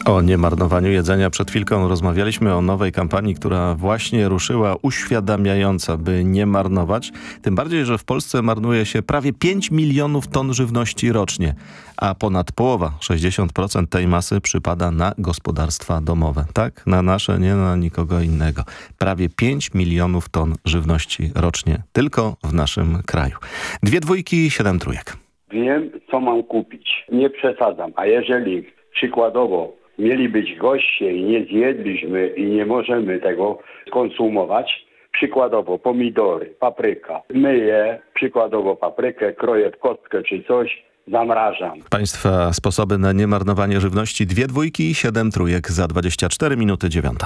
O niemarnowaniu jedzenia przed chwilką rozmawialiśmy, o nowej kampanii, która właśnie ruszyła, uświadamiająca, by nie marnować. Tym bardziej, że w Polsce marnuje się prawie 5 milionów ton żywności rocznie, a ponad połowa, 60% tej masy przypada na gospodarstwa domowe. Tak? Na nasze, nie na nikogo innego. Prawie 5 milionów ton żywności rocznie, tylko w naszym kraju. 2 dwójki, 7 trójek. Wiem, co mam kupić. Nie przesadzam. A jeżeli przykładowo mieli być goście i nie zjedliśmy i nie możemy tego konsumować, przykładowo pomidory, papryka, myję przykładowo paprykę, kroję w kostkę czy coś, zamrażam. Państwa sposoby na niemarnowanie żywności. 2 dwójki, 7 trójek za 24 minuty 9.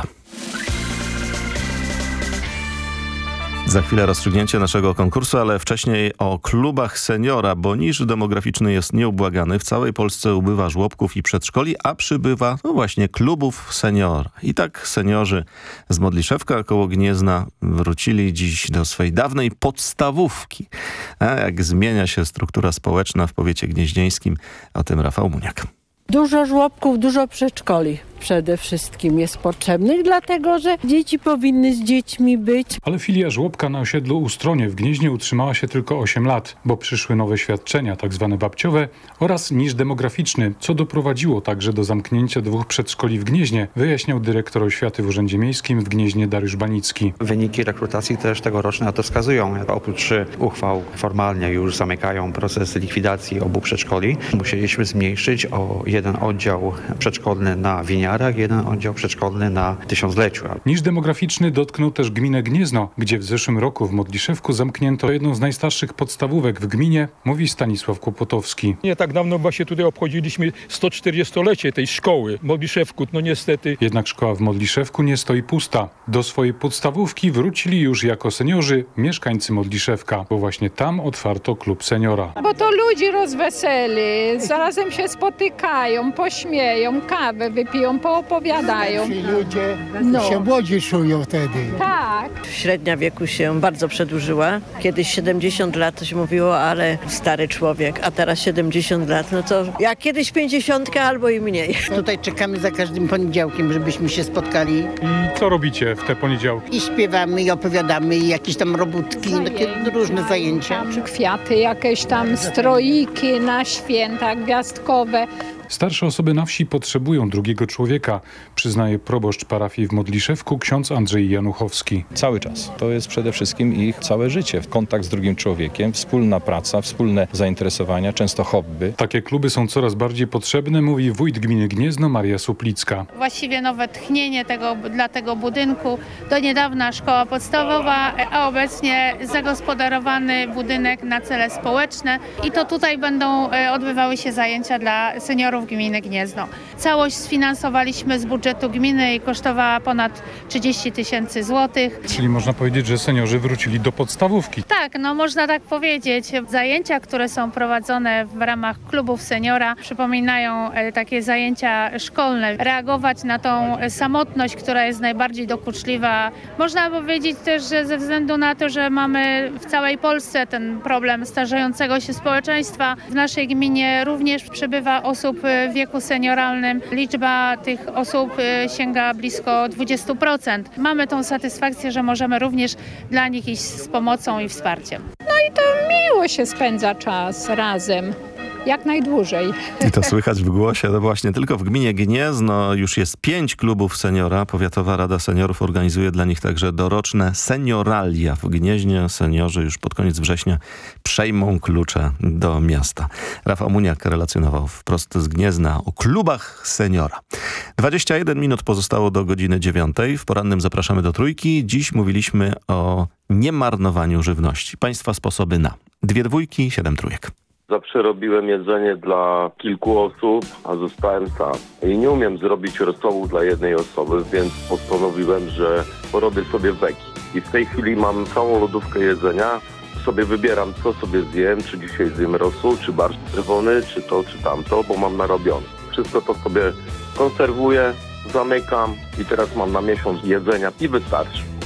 Za chwilę rozstrzygnięcie naszego konkursu, ale wcześniej o klubach seniora, bo niż demograficzny jest nieubłagany. W całej Polsce ubywa żłobków i przedszkoli, a przybywa właśnie klubów seniora. I tak seniorzy z Modliszewka koło Gniezna wrócili dziś do swej dawnej podstawówki. A jak zmienia się struktura społeczna w powiecie gnieźnieńskim, o tym Rafał Muniak. Dużo żłobków, dużo przedszkoli przede wszystkim jest potrzebnych, dlatego że dzieci powinny z dziećmi być. Ale filia żłobka na osiedlu Ustronie w Gnieźnie utrzymała się tylko 8 lat, bo przyszły nowe świadczenia, tak zwane babciowe, oraz niż demograficzny, co doprowadziło także do zamknięcia 2 przedszkoli w Gnieźnie, wyjaśniał dyrektor oświaty w Urzędzie Miejskim w Gnieźnie Dariusz Banicki. Wyniki rekrutacji też tegoroczne na to wskazują. Oprócz uchwał formalnie już zamykają proces likwidacji obu przedszkoli. Musieliśmy zmniejszyć o 1 oddział przedszkolny na Winiarach, 1 oddział przedszkolny na Tysiącleciu. Niż demograficzny dotknął też gminę Gniezno, gdzie w zeszłym roku w Modliszewku zamknięto jedną z najstarszych podstawówek w gminie, mówi Stanisław Kłopotowski. Nie tak dawno właśnie tutaj obchodziliśmy 140-lecie tej szkoły w Modliszewku, no niestety. Jednak szkoła w Modliszewku nie stoi pusta. Do swojej podstawówki wrócili już jako seniorzy mieszkańcy Modliszewka, bo właśnie tam otwarto klub seniora. Bo to ludzi rozweseli, zarazem się spotykają, pośmieją, kawę wypiją, poopowiadają. Ci ludzie się młodzi czują wtedy. Tak. Średnia wieku się bardzo przedłużyła. Kiedyś 70 lat to się mówiło, ale stary człowiek, a teraz 70 lat, no to jak kiedyś 50 albo i mniej. Tutaj czekamy za każdym poniedziałkiem, żebyśmy się spotkali. I co robicie w te poniedziałki? I śpiewamy, i opowiadamy, i jakieś tam robótki, takie różne zajęcia. Czy kwiaty, jakieś tam stroiki na święta gwiazdkowe. Starsze osoby na wsi potrzebują drugiego człowieka, przyznaje proboszcz parafii w Modliszewku ksiądz Andrzej Januchowski. Cały czas. To jest przede wszystkim ich całe życie. Kontakt z drugim człowiekiem, wspólna praca, wspólne zainteresowania, często hobby. Takie kluby są coraz bardziej potrzebne, mówi wójt gminy Gniezno Maria Suplicka. Właściwie nowe tchnienie dla tego budynku. Do niedawna szkoła podstawowa, a obecnie zagospodarowany budynek na cele społeczne. I to tutaj będą odbywały się zajęcia dla seniorów gminy Gniezno. Całość sfinansowaliśmy z budżetu gminy i kosztowała ponad 30 000 złotych. Czyli można powiedzieć, że seniorzy wrócili do podstawówki. Tak, no można tak powiedzieć. Zajęcia, które są prowadzone w ramach klubów seniora, przypominają takie zajęcia szkolne. Reagować na tą samotność, która jest najbardziej dokuczliwa. Można powiedzieć też, że ze względu na to, że mamy w całej Polsce ten problem starzejącego się społeczeństwa, w naszej gminie również przybywa osób w wieku senioralnym. Liczba tych osób sięga blisko 20%. Mamy tą satysfakcję, że możemy również dla nich iść z pomocą i wsparciem. No i to miło się spędza czas razem. Jak najdłużej. I to słychać w głosie. No właśnie, tylko w gminie Gniezno już jest 5 klubów seniora. Powiatowa Rada Seniorów organizuje dla nich także doroczne senioralia. W Gnieźnie seniorzy już pod koniec września przejmą klucze do miasta. Rafał Muniak relacjonował wprost z Gniezna o klubach seniora. 21 minut pozostało do godziny 9. W porannym zapraszamy do Trójki. Dziś mówiliśmy o niemarnowaniu żywności. Państwa sposoby na 2 dwójki, 7 trójek. Zawsze robiłem jedzenie dla kilku osób, a zostałem sam. I nie umiem zrobić rosołu dla jednej osoby, więc postanowiłem, że porobię sobie beki. I w tej chwili mam całą lodówkę jedzenia. Sobie wybieram, co sobie zjem, czy dzisiaj zjem rosół, czy barszcz czerwony, czy to, czy tamto, bo mam narobione. Wszystko to sobie konserwuję, zamykam i teraz mam na miesiąc jedzenia i wystarczy.